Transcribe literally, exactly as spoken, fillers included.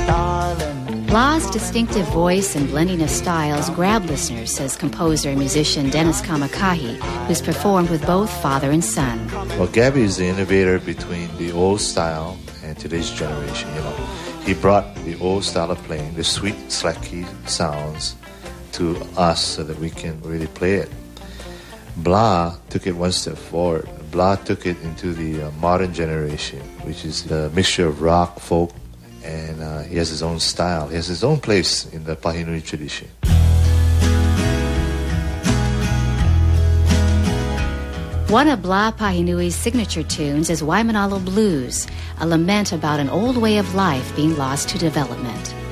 Bla's distinctive voice and blending of styles grab listeners, says composer and musician Dennis Kamakahi, who's performed with both father and son. Well, Gabby is the innovator between the old style and today's generation, you know. He brought the old style of playing, the sweet, slacky sounds, to us so that we can really play it. Bla took it one step forward. Bla took it into the uh, modern generation, which is the mixture of rock, folk, and uh, he has his own style. He has his own place in the Pahinui tradition. One of Bla Pahinui's signature tunes is Waimanalo Blues, a lament about an old way of life being lost to development.